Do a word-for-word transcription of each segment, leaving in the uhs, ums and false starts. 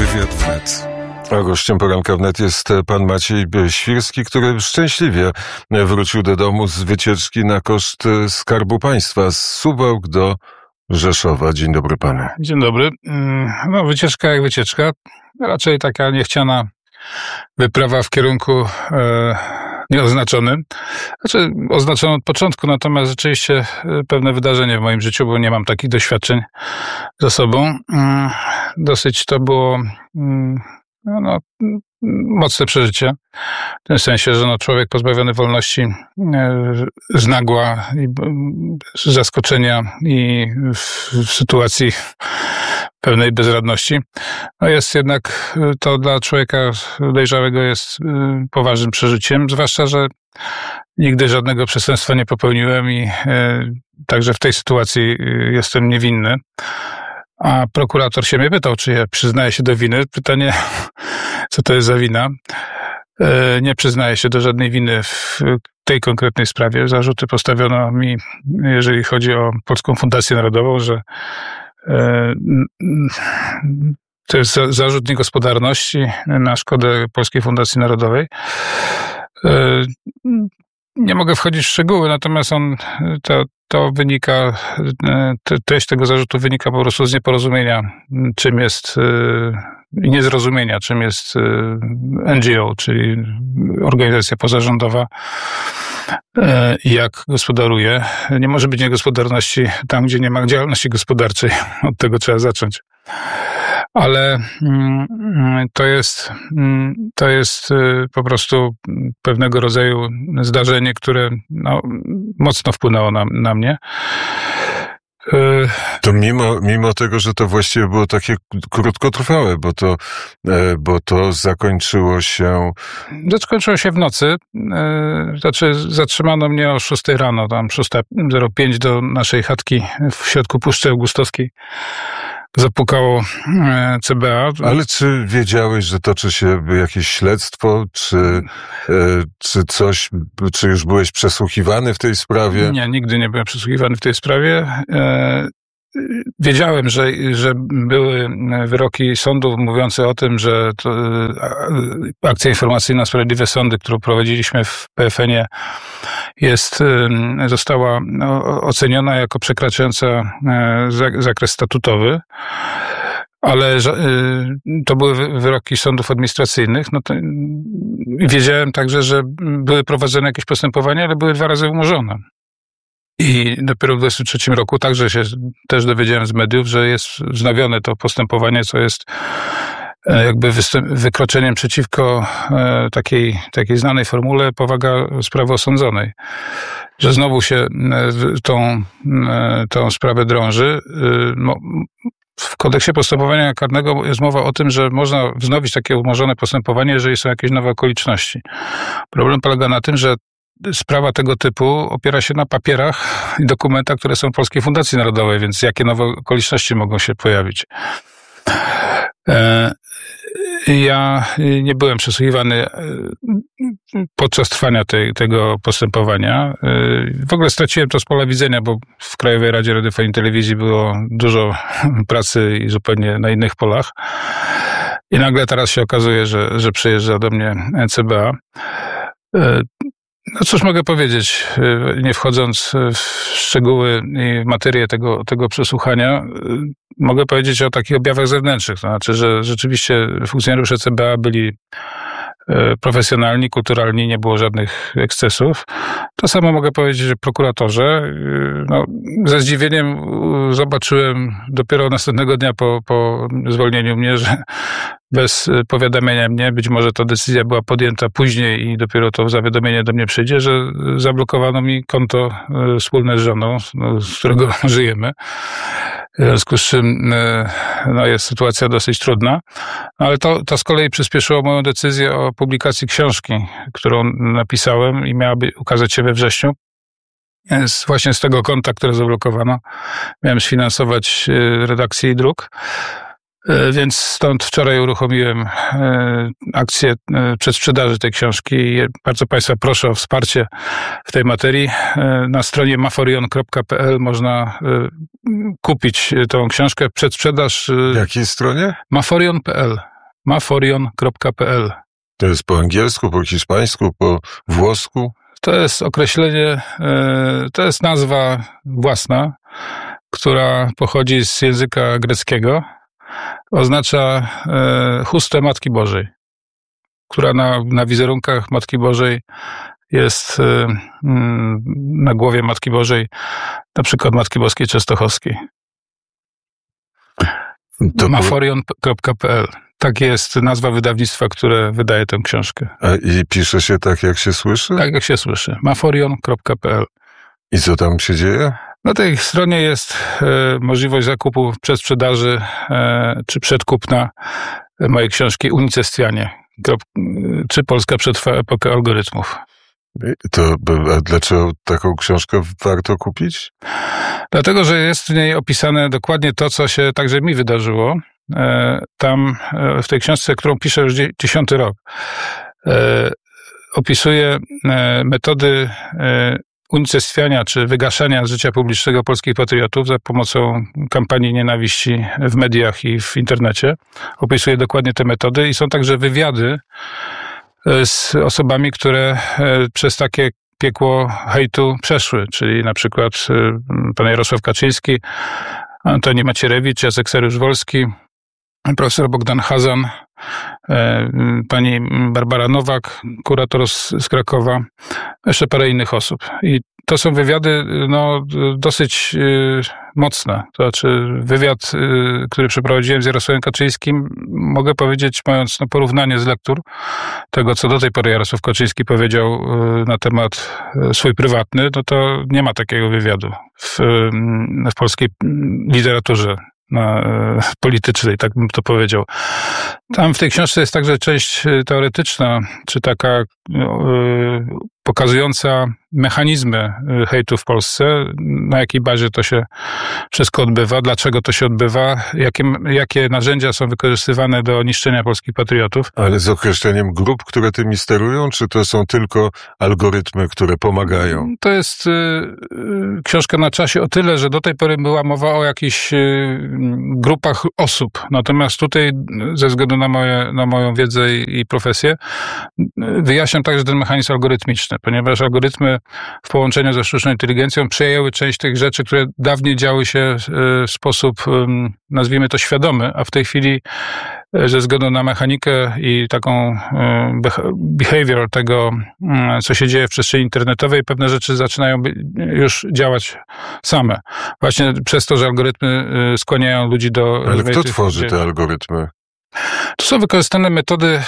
Wywiad wnet. A gościem poranka wnet jest pan Maciej Świrski, który szczęśliwie wrócił do domu z wycieczki na koszt Skarbu Państwa z Suwałk do Rzeszowa. Dzień dobry panu. Dzień dobry. No, wycieczka jak wycieczka. Raczej taka niechciana wyprawa w kierunku e, nieoznaczonym. Znaczy oznaczone od początku, natomiast rzeczywiście pewne wydarzenie w moim życiu, bo nie mam takich doświadczeń za sobą. Dosyć to było no, no, mocne przeżycie. W tym sensie, że no, człowiek pozbawiony wolności z nagła, i z zaskoczenia i w, w sytuacji pewnej bezradności, no jest jednak to dla człowieka dojrzałego jest poważnym przeżyciem, zwłaszcza, że nigdy żadnego przestępstwa nie popełniłem i także w tej sytuacji jestem niewinny. A prokurator się mnie pytał, czy ja przyznaję się do winy. Pytanie, co to jest za wina? Nie przyznaję się do żadnej winy w tej konkretnej sprawie. Zarzuty postawiono mi, jeżeli chodzi o Polską Fundację Narodową, że to jest zarzut niegospodarności na szkodę Polskiej Fundacji Narodowej. Nie mogę wchodzić w szczegóły, natomiast on, to, to wynika, treść tego zarzutu wynika po prostu z nieporozumienia, czym jest, i niezrozumienia, czym jest N G O, czyli organizacja pozarządowa, i jak gospodaruje. Nie może być niegospodarności tam, gdzie nie ma działalności gospodarczej. Od tego trzeba zacząć. Ale to jest, to jest po prostu pewnego rodzaju zdarzenie, które no, mocno wpłynęło na, na mnie. To mimo, mimo tego, że to właściwie było takie krótkotrwałe, bo to, bo to zakończyło się... Zakończyło się w nocy. Znaczy zatrzymano mnie o szóstej rano, tam szósta zero pięć do naszej chatki w środku Puszczy Augustowskiej. Zapukało C B A. Ale czy wiedziałeś, że toczy się jakieś śledztwo, czy, czy coś, czy już byłeś przesłuchiwany w tej sprawie? Nie, nigdy nie byłem przesłuchiwany w tej sprawie. Wiedziałem, że, że były wyroki sądów mówiące o tym, że to akcja informacyjna Sprawiedliwe Sądy, którą prowadziliśmy w P F N ie, jest, została oceniona jako przekraczająca zakres statutowy, ale to były wyroki sądów administracyjnych. No to wiedziałem także, że były prowadzone jakieś postępowania, ale były dwa razy umorzone. I dopiero w dwudziestym trzecim roku także się też dowiedziałem z mediów, że jest wznowione to postępowanie, co jest jakby wykroczeniem przeciwko takiej, takiej znanej formule powaga sprawy osądzonej. Że znowu się tą, tą sprawę drąży. W kodeksie postępowania karnego jest mowa o tym, że można wznowić takie umorzone postępowanie, jeżeli są jakieś nowe okoliczności. Problem polega na tym, że sprawa tego typu opiera się na papierach i dokumentach, które są w Polskiej Fundacji Narodowej, więc jakie nowe okoliczności mogą się pojawić? Ja nie byłem przesłuchiwany podczas trwania tej, tego postępowania. W ogóle straciłem to z pola widzenia, bo w Krajowej Radzie Radiofonii i Telewizji było dużo pracy i zupełnie na innych polach. I nagle teraz się okazuje, że, że przyjeżdża do mnie C B A. No cóż mogę powiedzieć, nie wchodząc w szczegóły i materię tego, tego przesłuchania, mogę powiedzieć o takich objawach zewnętrznych. To znaczy, że rzeczywiście funkcjonariusze C B A byli profesjonalni, kulturalni, nie było żadnych ekscesów. To samo mogę powiedzieć, że prokuratorze. No, ze zdziwieniem zobaczyłem dopiero następnego dnia po, po zwolnieniu mnie, że bez powiadamiania mnie, być może ta decyzja była podjęta później i dopiero to zawiadomienie do mnie przyjdzie, że zablokowano mi konto wspólne z żoną, z którego żyjemy. W związku z czym no, jest sytuacja dosyć trudna. Ale to, to z kolei przyspieszyło moją decyzję o publikacji książki, którą napisałem i miałaby ukazać się we wrześniu. Z, właśnie z tego konta, które zablokowano, miałem sfinansować redakcję i druk. Więc stąd wczoraj uruchomiłem akcję przedsprzedaży tej książki i bardzo Państwa proszę o wsparcie w tej materii. Na stronie maforion kropka p l można kupić tą książkę. Przedsprzedaż... W jakiej stronie? maforion kropka p l. maforion kropka p l. To jest po angielsku, po hiszpańsku, po włosku? To jest określenie, to jest nazwa własna, która pochodzi z języka greckiego. Oznacza chustę Matki Bożej, która na, na wizerunkach Matki Bożej jest na głowie Matki Bożej, na przykład Matki Boskiej Częstochowskiej. maforion kropka p l. Tak jest nazwa wydawnictwa, które wydaje tę książkę. A i pisze się tak, jak się słyszy? Tak, jak się słyszy. maforion kropka p l. I co tam się dzieje? Na tej stronie jest e, możliwość zakupu, przedsprzedaży e, czy przedkupna mojej książki Unicestwianie. Czy Polska przetrwa epokę algorytmów? To a dlaczego taką książkę warto kupić? Dlatego, że jest w niej opisane dokładnie to, co się także mi wydarzyło. Tam w tej książce, którą piszę już dziesiąty rok, opisuję metody unicestwiania czy wygaszania z życia publicznego polskich patriotów za pomocą kampanii nienawiści w mediach i w internecie. Opisuję dokładnie te metody i są także wywiady z osobami, które przez takie piekło hejtu przeszły, czyli na przykład pan Jarosław Kaczyński, Antoni Macierewicz, Jacek Saryusz-Wolski, profesor Bogdan Hazan, pani Barbara Nowak, kurator z, z Krakowa, jeszcze parę innych osób. I to są wywiady no, dosyć y, mocne. To znaczy wywiad, y, który przeprowadziłem z Jarosławem Kaczyńskim, mogę powiedzieć, mając no, porównanie z lektur tego, co do tej pory Jarosław Kaczyński powiedział y, na temat y, swój prywatny, no to nie ma takiego wywiadu w, y, w polskiej literaturze na, politycznej, tak bym to powiedział. Tam w tej książce jest także część teoretyczna, czy taka no, pokazująca mechanizmy hejtu w Polsce, na jakiej bazie to się wszystko odbywa, dlaczego to się odbywa, jakie, jakie narzędzia są wykorzystywane do niszczenia polskich patriotów. Ale z określeniem grup, które tymi sterują, czy to są tylko algorytmy, które pomagają? To jest y, y, książka na czasie o tyle, że do tej pory była mowa o jakichś y, grupach osób. Natomiast tutaj, ze względu na, moje, na moją wiedzę i, i profesję, wyjaśniam także ten mechanizm algorytmiczny, ponieważ algorytmy w połączeniu ze sztuczną inteligencją przejęły część tych rzeczy, które dawniej działy się w sposób, nazwijmy to, świadomy, a w tej chwili ze względu na mechanikę i taką behavior tego, co się dzieje w przestrzeni internetowej, pewne rzeczy zaczynają już działać same. Właśnie przez to, że algorytmy skłaniają ludzi do... Ale kto tworzy te algorytmy? To są wykorzystane metody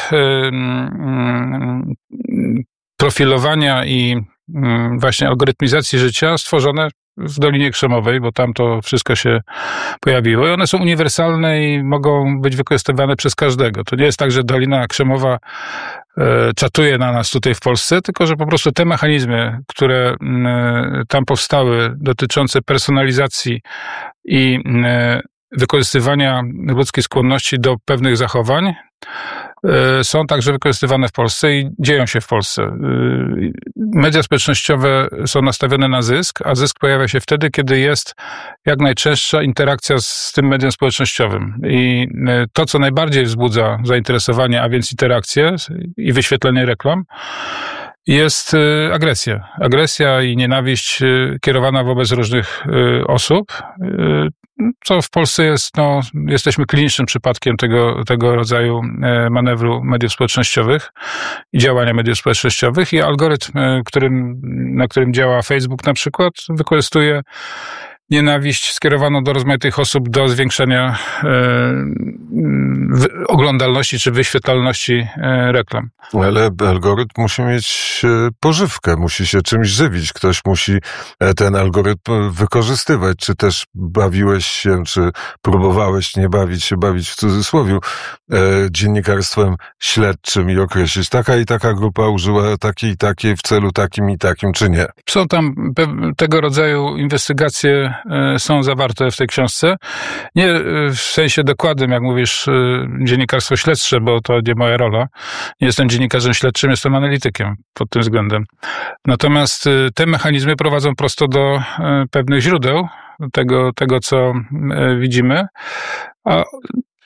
profilowania i właśnie algorytmizacji życia stworzone w Dolinie Krzemowej, bo tam to wszystko się pojawiło i one są uniwersalne i mogą być wykorzystywane przez każdego. To nie jest tak, że Dolina Krzemowa czatuje na nas tutaj w Polsce, tylko że po prostu te mechanizmy, które tam powstały dotyczące personalizacji i wykorzystywania ludzkiej skłonności do pewnych zachowań są także wykorzystywane w Polsce i dzieją się w Polsce. Media społecznościowe są nastawione na zysk, a zysk pojawia się wtedy, kiedy jest jak najczęstsza interakcja z tym medium społecznościowym. I to, co najbardziej wzbudza zainteresowanie, a więc interakcje i wyświetlenie reklam, jest agresja. Agresja i nienawiść kierowana wobec różnych osób, co w Polsce jest, no, jesteśmy klinicznym przypadkiem tego, tego rodzaju manewru mediów społecznościowych i działania mediów społecznościowych i algorytm, którym, na którym działa Facebook na przykład, wykorzystuje nienawiść skierowaną do rozmaitych osób do zwiększenia e, w, oglądalności czy wyświetlalności e, reklam. Ale algorytm musi mieć pożywkę, musi się czymś żywić. Ktoś musi ten algorytm wykorzystywać. Czy też bawiłeś się, czy próbowałeś nie bawić się, bawić w cudzysłowie, e, dziennikarstwem śledczym i określić, taka i taka grupa użyła takiej i takiej w celu takim i takim, czy nie? Są tam tego rodzaju inwestygacje są zawarte w tej książce. Nie w sensie dokładnym, jak mówisz, dziennikarstwo śledcze, bo to nie moja rola. Nie jestem dziennikarzem śledczym, jestem analitykiem pod tym względem. Natomiast te mechanizmy prowadzą prosto do pewnych źródeł tego, tego co widzimy. A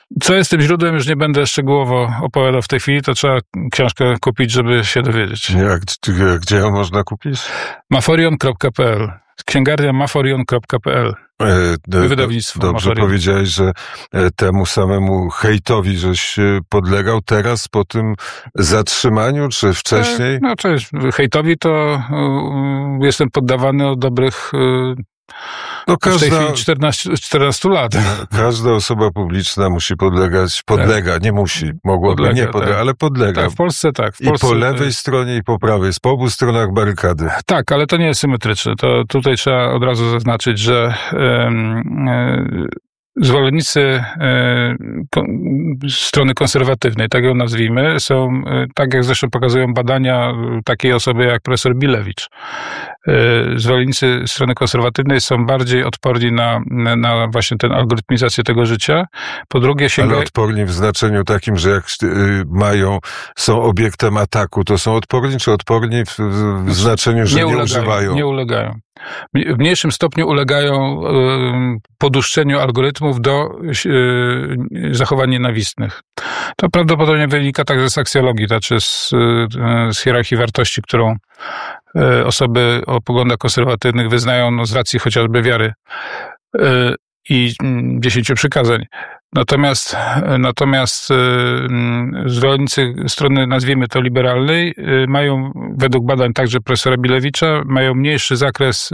Co jest tym źródłem, już nie będę szczegółowo opowiadał w tej chwili, to trzeba książkę kupić, żeby się dowiedzieć. Jak, gdzie ją można kupić? maforion kropka p l. Księgarnia maforion kropka p l. E, Wydawnictwo. Dobrze Maforion. powiedziałeś, że temu samemu hejtowi żeś podlegał teraz po tym zatrzymaniu, czy wcześniej? No cześć, hejtowi to y, jestem poddawany od dobrych y, No każda, w tej chwili czternaście, czternaście lat. każda osoba publiczna musi podlegać, podlega, tak. nie musi, mogłaby podlega, nie podlegać, tak. ale podlega. Tak, w Polsce tak. W Polsce, I po lewej stronie, i po prawej, z po obu stronach barykady. Tak, ale to nie jest symetryczne. To tutaj trzeba od razu zaznaczyć, że um, um, zwolennicy e, ko, strony konserwatywnej, tak ją nazwijmy, są, e, tak jak zresztą pokazują badania takiej osoby jak profesor Bilewicz. E, zwolennicy strony konserwatywnej są bardziej odporni na, na, na właśnie tę algorytmizację tego życia. Po drugie sięgają... Ale odporni w znaczeniu takim, że jak y, mają, są obiektem ataku, to są odporni, czy odporni w, w znaczeniu, że nie, nie ulegają, używają? Nie ulegają. W mniejszym stopniu ulegają poduszczeniu algorytmów do zachowań nienawistnych. To prawdopodobnie wynika także z aksjologii, znaczy z, z hierarchii wartości, którą osoby o poglądach konserwatywnych wyznają no, z racji chociażby wiary i dziesięciu przykazań. Natomiast, natomiast zwolennicy strony, nazwijmy to liberalnej, mają według badań także profesora Bilewicza, mają mniejszy zakres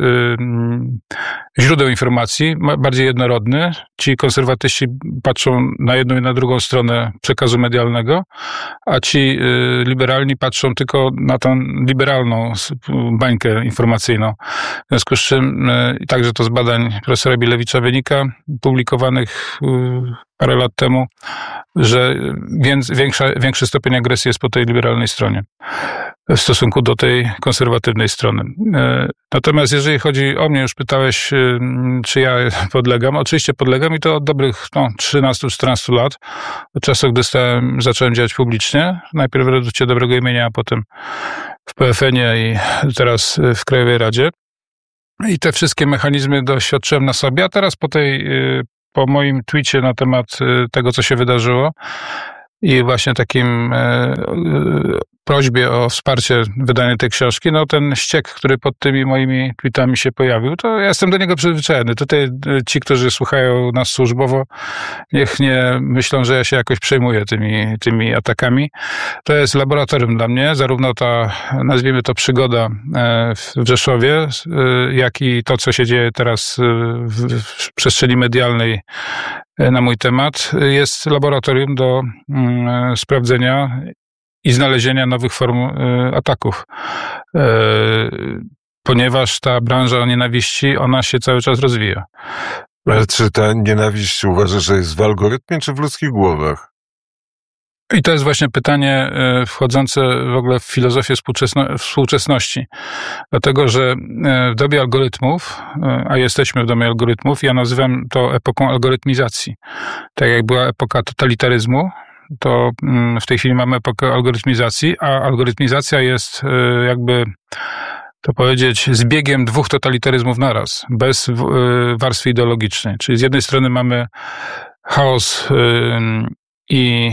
źródeł informacji, bardziej jednorodny. Ci konserwatyści patrzą na jedną i na drugą stronę przekazu medialnego, a ci liberalni patrzą tylko na tę liberalną bańkę informacyjną. W związku z czym, także to z badań profesora Bilewicza wynika, publikowanych parę lat temu, że więc większa, większy stopień agresji jest po tej liberalnej stronie w stosunku do tej konserwatywnej strony. Natomiast jeżeli chodzi o mnie, już pytałeś, czy ja podlegam. Oczywiście podlegam i to od dobrych no, trzynastu czternastu lat, od czasu, gdy stałem, zacząłem działać publicznie. Najpierw w Redukcie Dobrego Imienia, a potem w P F N-ie i teraz w Krajowej Radzie. I te wszystkie mechanizmy doświadczyłem na sobie, a teraz po tej po moim tweecie na temat tego, co się wydarzyło i właśnie takim e, prośbie o wsparcie wydania tej książki, no ten ściek, który pod tymi moimi tweetami się pojawił, to ja jestem do niego przyzwyczajony. Tutaj ci, którzy słuchają nas służbowo, niech nie myślą, że ja się jakoś przejmuję tymi, tymi atakami. To jest laboratorium dla mnie, zarówno ta, nazwijmy to, przygoda w Rzeszowie, jak i to, co się dzieje teraz w, w przestrzeni medialnej na mój temat, jest laboratorium do mm, sprawdzenia i znalezienia nowych form y, ataków. Y, ponieważ ta branża nienawiści, ona się cały czas rozwija. Ale czy ta nienawiść uważasz, że jest w algorytmie, czy w ludzkich głowach? I to jest właśnie pytanie y, wchodzące w ogóle w filozofię współczesno- współczesności. Dlatego, że y, w dobie algorytmów, y, a jesteśmy w dobie algorytmów, ja nazywam to epoką algorytmizacji. Tak jak była epoka totalitaryzmu, to w tej chwili mamy epokę algorytmizacji, a algorytmizacja jest jakby, to powiedzieć, zbiegiem dwóch totalitaryzmów naraz, bez warstwy ideologicznej. Czyli z jednej strony mamy chaos i,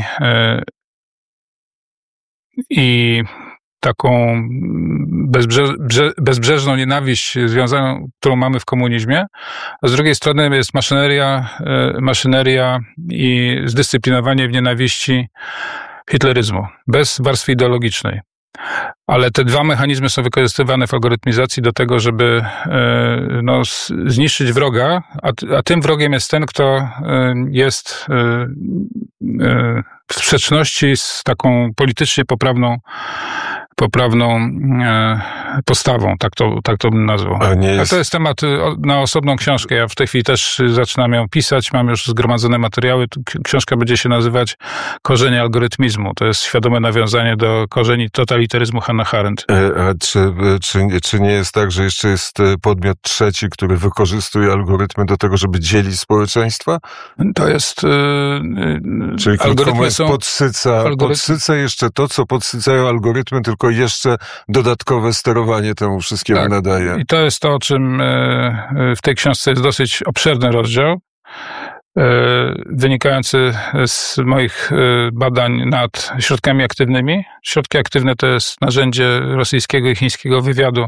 i taką bezbrze, bezbrzeżną nienawiść związaną, którą mamy w komunizmie, a z drugiej strony jest maszyneria, maszyneria i zdyscyplinowanie w nienawiści hitleryzmu, bez warstwy ideologicznej. Ale te dwa mechanizmy są wykorzystywane w algorytmizacji do tego, żeby no, zniszczyć wroga, a, a tym wrogiem jest ten, kto jest w sprzeczności z taką politycznie poprawną poprawną e, postawą, tak to, tak to bym nazwał. A, nie jest... a to jest temat na osobną książkę. Ja w tej chwili też zaczynam ją pisać, mam już zgromadzone materiały. Książka będzie się nazywać Korzenie algorytmizmu. To jest świadome nawiązanie do korzeni totalitaryzmu Hannah Arendt. A czy, czy, czy nie jest tak, że jeszcze jest podmiot trzeci, który wykorzystuje algorytmy do tego, żeby dzielić społeczeństwa? To jest... Yy, Czyli algorytmy są... podsyca, algorytm... podsyca jeszcze to, co podsycają algorytmy, tylko jeszcze dodatkowe sterowanie temu wszystkiemu tak, nadaje. I to jest to, o czym w tej książce jest dosyć obszerny rozdział. wynikający z moich badań nad środkami aktywnymi. Środki aktywne to jest narzędzie rosyjskiego i chińskiego wywiadu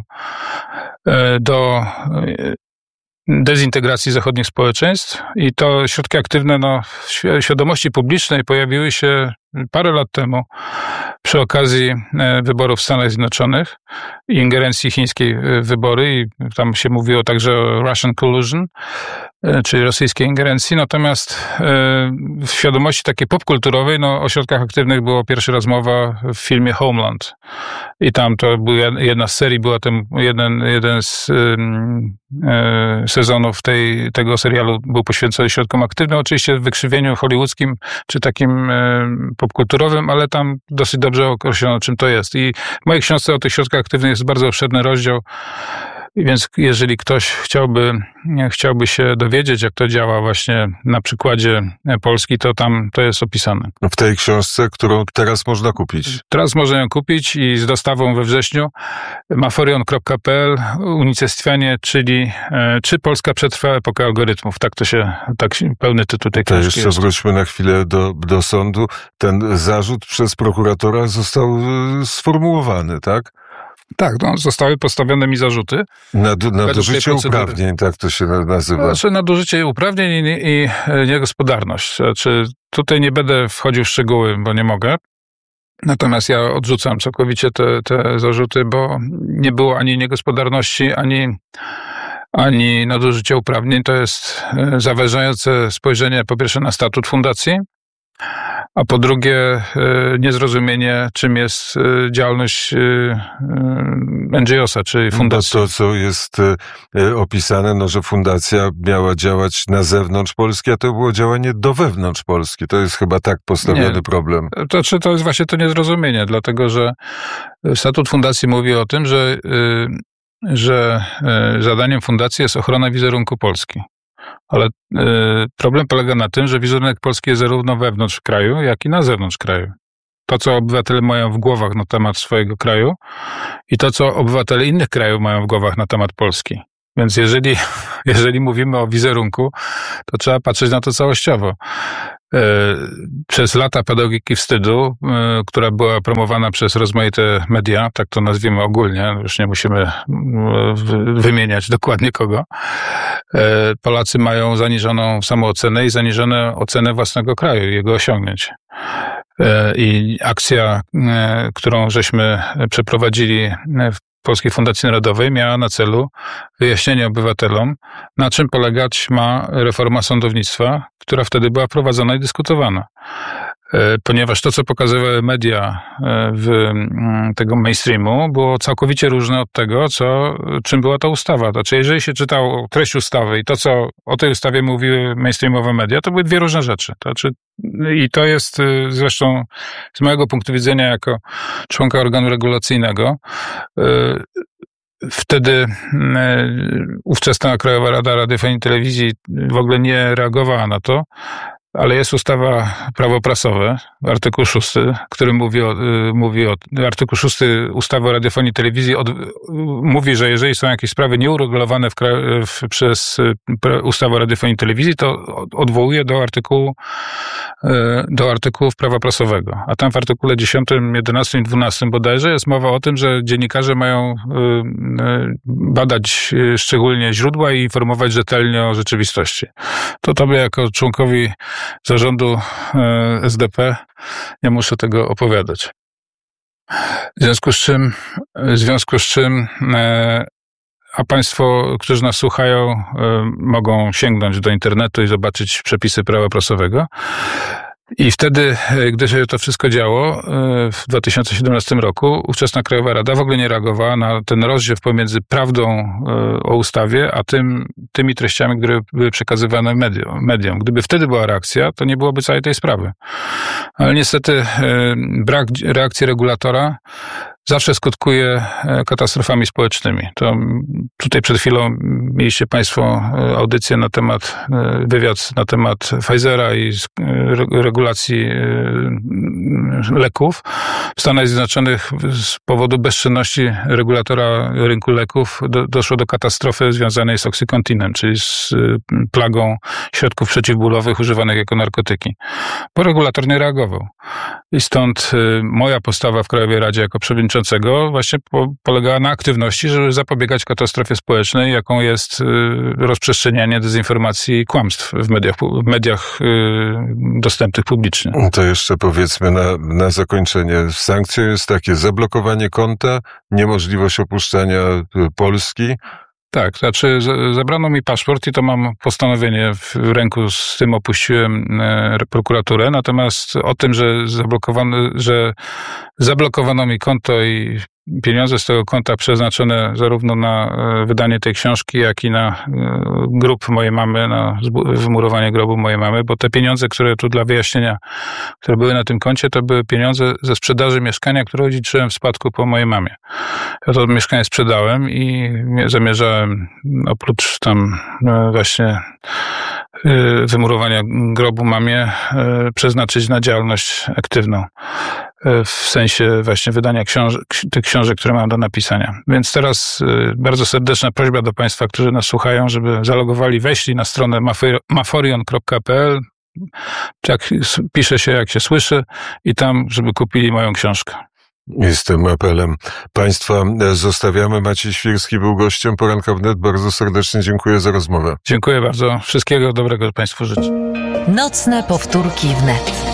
do dezintegracji zachodnich społeczeństw i to środki aktywne no, w świadomości publicznej pojawiły się parę lat temu przy okazji wyborów w Stanach Zjednoczonych i ingerencji chińskiej w wybory i tam się mówiło także o Russian collusion, czyli rosyjskiej ingerencji, natomiast w świadomości takiej popkulturowej no, o środkach aktywnych była pierwsza rozmowa w filmie Homeland i tam to była jedna z serii, była ten jeden, jeden z um, e, sezonów tej, tego serialu był poświęcony środkom aktywnym, oczywiście w wykrzywieniu hollywoodzkim czy takim e, popkulturowym, ale tam dosyć dobrze określono, czym to jest. I w mojej książce o tych środkach aktywnych jest bardzo obszerny rozdział, więc jeżeli ktoś chciałby, chciałby się dowiedzieć, jak to działa właśnie na przykładzie Polski, to tam to jest opisane. W tej książce, którą teraz można kupić. Teraz można ją kupić i z dostawą we wrześniu. maforion kropka pe el, unicestwianie, czyli czy Polska przetrwa epokę algorytmów. Tak to się, tak się, pełny tytuł tej książki jest. To jeszcze wróćmy na chwilę do, do sądu. Ten zarzut przez prokuratora został sformułowany, tak? Tak, no, zostały postawione mi zarzuty. Nad, nadużycie uprawnień, tak to się nazywa. Znaczy nadużycie uprawnień i, i niegospodarność. Znaczy, tutaj nie będę wchodził w szczegóły, bo nie mogę. Natomiast ja odrzucam całkowicie te, te zarzuty, bo nie było ani niegospodarności, ani, ani nadużycia uprawnień. To jest zaważające spojrzenie po pierwsze na statut fundacji, a po drugie niezrozumienie, czym jest działalność en dżi o-sa, czyli fundacji. Bo to, co jest opisane, no, że fundacja miała działać na zewnątrz Polski, a to było działanie do wewnątrz Polski. To jest chyba tak postawiony Nie. problem. To, czy to jest właśnie to niezrozumienie, dlatego że statut fundacji mówi o tym, że, że zadaniem fundacji jest ochrona wizerunku Polski. Ale y, problem polega na tym, że wizerunek Polski jest zarówno wewnątrz kraju, jak i na zewnątrz kraju. To, co obywatele mają w głowach na temat swojego kraju i to, co obywatele innych krajów mają w głowach na temat Polski. Więc jeżeli, jeżeli mówimy o wizerunku, to trzeba patrzeć na to całościowo. Przez lata pedagogiki wstydu, która była promowana przez rozmaite media, tak to nazwijmy ogólnie, już nie musimy wymieniać dokładnie kogo, Polacy mają zaniżoną samoocenę i zaniżone ocenę własnego kraju, jego osiągnięć. I akcja, którą żeśmy przeprowadzili w Polskiej Fundacji Narodowej, miała na celu wyjaśnienie obywatelom, na czym polegać ma reforma sądownictwa, która wtedy była prowadzona i dyskutowana. Ponieważ to, co pokazywały media w tego mainstreamu, było całkowicie różne od tego, co, czym była ta ustawa. Znaczy, jeżeli się czytało treść ustawy i to, co o tej ustawie mówiły mainstreamowe media, to były dwie różne rzeczy. To znaczy, i to jest zresztą z mojego punktu widzenia jako członka organu regulacyjnego, wtedy ówczesna Krajowa Rada Radiofonii i Telewizji w ogóle nie reagowała na to, ale jest ustawa Prawo prasowe, artykuł szósty, który mówi o, mówi o artykuł szósty ustawy o radiofonii i telewizji od, mówi, że jeżeli są jakieś sprawy nieuregulowane w, w, przez ustawę o radiofonii i telewizji, to odwołuje do artykułu, do artykułów prawa prasowego. A tam w artykule dziesiątym, jedenastym i dwunastym bodajże jest mowa o tym, że dziennikarze mają badać szczególnie źródła i informować rzetelnie o rzeczywistości. To tobie jako członkowi zarządu es de pe nie muszę tego opowiadać. W związku z czym, w związku z czym a państwo, którzy nas słuchają, mogą sięgnąć do internetu i zobaczyć przepisy prawa prasowego. I wtedy, gdy się to wszystko działo, w dwa tysiące siedemnastym roku, ówczesna Krajowa Rada w ogóle nie reagowała na ten rozdziew pomiędzy prawdą o ustawie, a tym, tymi treściami, które były przekazywane mediom, mediom. Gdyby wtedy była reakcja, to nie byłoby całej tej sprawy. Ale niestety brak reakcji regulatora zawsze skutkuje katastrofami społecznymi. To tutaj przed chwilą mieliście Państwo audycję na temat, wywiad na temat Pfizera i regulacji leków. W Stanach Zjednoczonych z powodu bezczynności regulatora rynku leków do, doszło do katastrofy związanej z Oxycontinem, czyli z plagą środków przeciwbólowych używanych jako narkotyki. Bo regulator nie reagował. I stąd moja postawa w Krajowej Radzie jako przewodniczącego właśnie po, polegała na aktywności, żeby zapobiegać katastrofie społecznej, jaką jest rozprzestrzenianie dezinformacji i kłamstw w mediach, w mediach dostępnych publicznie. To jeszcze powiedzmy na, na zakończenie. Sankcją jest takie zablokowanie konta, niemożliwość opuszczania Polski. Tak, znaczy zabrano mi paszport i to mam postanowienie w ręku, z tym opuściłem prokuraturę, natomiast o tym, że zablokowano, że zablokowano mi konto i pieniądze z tego konta przeznaczone zarówno na wydanie tej książki, jak i na grób mojej mamy, na wymurowanie grobu mojej mamy, bo te pieniądze, które tu dla wyjaśnienia, które były na tym koncie, to były pieniądze ze sprzedaży mieszkania, które odziedziczyłem w spadku po mojej mamie. Ja to mieszkanie sprzedałem i zamierzałem oprócz tam właśnie wymurowania grobu mamie przeznaczyć na działalność aktywną. W sensie właśnie wydania książek, tych książek, które mam do napisania. Więc teraz bardzo serdeczna prośba do Państwa, którzy nas słuchają, żeby zalogowali, weszli na stronę maforion kropka p l, jak pisze się, jak się słyszy, i tam, żeby kupili moją książkę. I z tym apelem Państwa zostawiamy. Maciej Świrski był gościem Poranka Wnet. Bardzo serdecznie dziękuję za rozmowę. Dziękuję bardzo. Wszystkiego dobrego Państwu życzę. Nocne powtórki wnet.